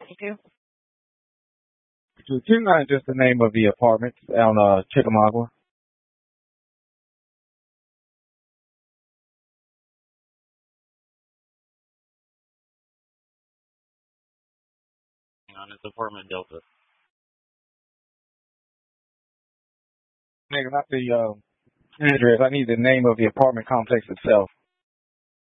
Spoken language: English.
you? 229 is just the name of the apartment on Chickamauga. On it's apartment Delta. Nigga, not the address. I need the name of the apartment complex itself.